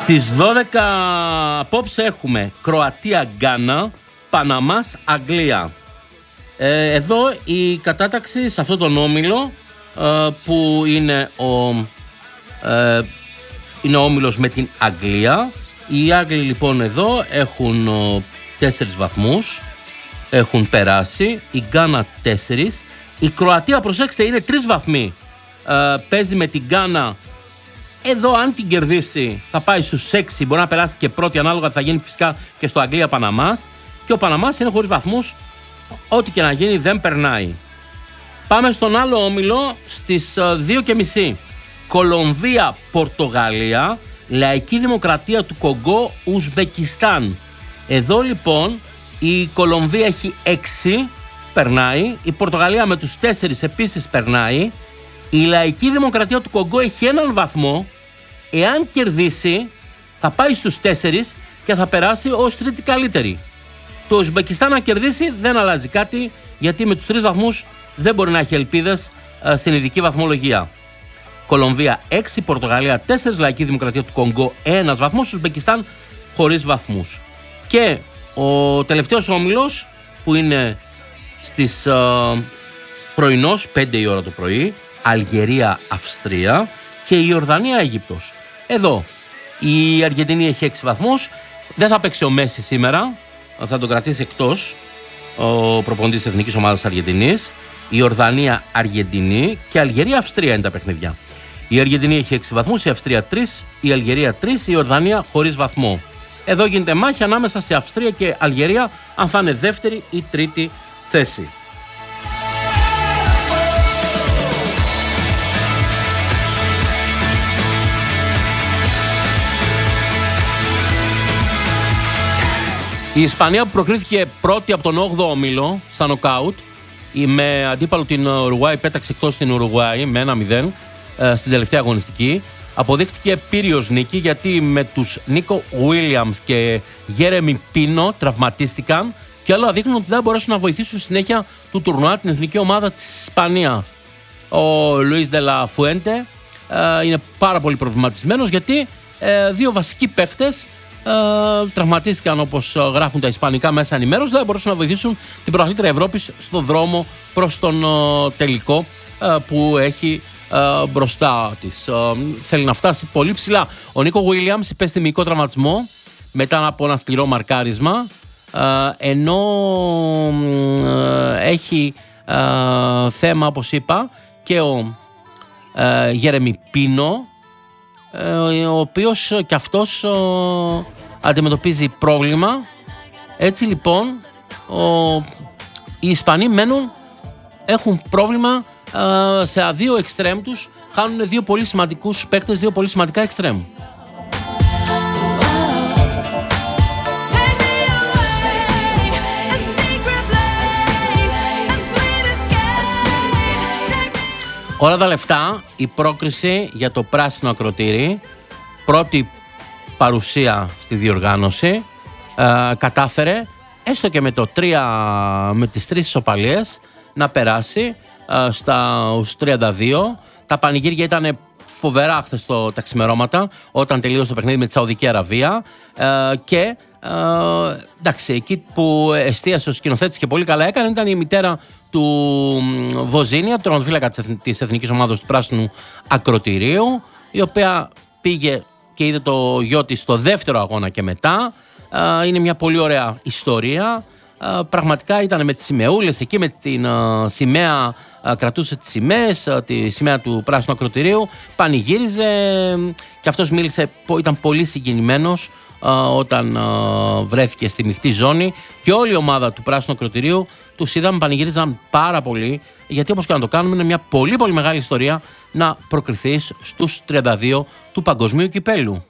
Στις 12 απόψε έχουμε Κροατία-Γκάνα, Παναμάς-Αγγλία. Εδώ η κατάταξη σε αυτόν τον όμιλο που είναι είναι ο όμιλος με την Αγγλία. Οι Άγγλοι λοιπόν εδώ έχουν 4 βαθμούς, έχουν περάσει, η Γκάνα 4, η Κροατία, προσέξτε, είναι 3 βαθμοί, παίζει με την Γκάνα. Εδώ αν την κερδίσει θα πάει στους 6, μπορεί να περάσει και πρώτη, ανάλογα θα γίνει φυσικά και στο Αγγλία-Παναμάς, και ο Παναμάς είναι χωρίς βαθμούς, ό,τι και να γίνει δεν περνάει. Πάμε στον άλλο όμιλο στις 2:30. Κολομβία-Πορτογαλία, Λαϊκή Δημοκρατία του Κονγκό, Ουσμπεκιστάν. Εδώ λοιπόν η Κολομβία έχει 6, περνάει, η Πορτογαλία με τους 4 επίσης περνάει, η Λαϊκή Δημοκρατία του Κονγκό έχει 1 βαθμό, εάν κερδίσει θα πάει στους 4 και θα περάσει ως τρίτη καλύτερη. Το Ουσμπεκιστάν να κερδίσει δεν αλλάζει κάτι, γιατί με τους 3 βαθμούς δεν μπορεί να έχει ελπίδες στην ειδική βαθμολογία. Κολομβία 6, Πορτογαλία 4, Λαϊκή Δημοκρατία του Κονγκό 1 βαθμός, Ουσμπεκιστάν χωρίς βαθμούς. Και ο τελευταίος όμιλος που είναι στις πρωινός, 5 η ώρα το πρωί, Αλγερία-Αυστρία και η Ιορδανία-Αίγυπτος. Εδώ η Αργεντινή έχει 6 βαθμούς, δεν θα παίξει ο Μέση σήμερα, θα τον κρατήσει εκτός ο προπονητής της Εθνικής Ομάδας Αργεντινής. Η Ιορδανία, Αργεντινή και Αλγερία-Αυστρία είναι τα παιχνίδια. Η Αργεντινή έχει 6 βαθμούς, η Αυστρία 3, η Αλγερία 3, η Ιορδανία χωρίς βαθμό. Εδώ γίνεται μάχη ανάμεσα σε Αυστρία και Αλγερία, αν θα είναι δεύτερη ή τρίτη θέση. Η Ισπανία που προκρίθηκε πρώτη από τον 8ο όμιλο στα νοκάουτ, με αντίπαλο την Ουρουγουάη, πέταξε εκτός την Ουρουγουάη με 1-0 στην τελευταία αγωνιστική. Αποδείχτηκε πύριος νίκη, γιατί με τους Νίκο Ουίλιαμς και Γέρεμι Πίνο τραυματίστηκαν και όλα δείχνουν ότι δεν μπορέσουν να βοηθήσουν συνέχεια του τουρνουά την εθνική ομάδα της Ισπανίας. Ο Λουίς Ντελα Φουέντε είναι πάρα πολύ προβληματισμένος, γιατί 2 βασικοί παίχτες τραυματίστηκαν, όπως γράφουν τα ισπανικά μέσα ενημέρωσης, δεν μπορούσαν να βοηθήσουν την πρωταθλήτρια Ευρώπης στον δρόμο προς τον τελικό που έχει μπροστά της. Θέλει να φτάσει πολύ ψηλά. Ο Νίκο Γουίλιαμς υπέστη μυϊκό τραυματισμό μετά από ένα σκληρό μαρκάρισμα, ενώ έχει θέμα, όπως είπα, και ο Γέρεμι Πίνο, ο οποίος και αυτός αντιμετωπίζει πρόβλημα. Έτσι λοιπόν οι Ισπανοί έχουν πρόβλημα σε 2 εξτρέμ τους, χάνουν 2 πολύ σημαντικούς παίκτες, 2 πολύ σημαντικά εξτρέμ. Όλα τα λεφτά, η πρόκριση για το πράσινο ακροτήρι, πρώτη παρουσία στη διοργάνωση, κατάφερε έστω και με τις 3 ισοπαλίες να περάσει στους 32. Τα πανηγύρια ήταν φοβερά χθες τα ξημερώματα, όταν τελείωσε το παιχνίδι με τη Σαουδική Αραβία, και εντάξει, εκεί που εστίασε ο σκηνοθέτης και πολύ καλά έκανε ήταν η μητέρα του Βοζίνια, του τερματοφύλακα της Εθνικής Ομάδας του Πράσινου Ακροτηρίου, η οποία πήγε και είδε το γιο της στο δεύτερο αγώνα και μετά. Είναι μια πολύ ωραία ιστορία. Πραγματικά ήταν με τις σημεούλες εκεί, με την σημαία, κρατούσε τις σημαίες, τη σημαία του Πράσινου Ακροτηρίου, πανηγύριζε και αυτός μίλησε, ήταν πολύ συγκινημένος όταν βρέθηκε στη μειχτή ζώνη, και όλη η ομάδα του Πράσινου Ακροτηρίου τους είδαμε, πανηγύριζαν πάρα πολύ, γιατί όπως και να το κάνουμε είναι μια πολύ πολύ μεγάλη ιστορία να προκριθείς στους 32 του παγκοσμίου κυπέλου.